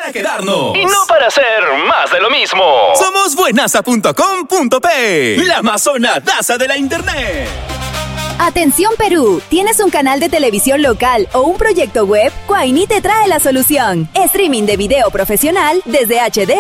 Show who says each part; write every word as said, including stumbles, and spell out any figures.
Speaker 1: para quedarnos.
Speaker 2: Y no para hacer más de lo mismo.
Speaker 1: Somos buenasa punto com punto pe, la amazonadaza de la internet.
Speaker 3: Atención Perú, ¿tienes un canal de televisión local o un proyecto web? Quaini te trae la solución. Streaming de video profesional desde H D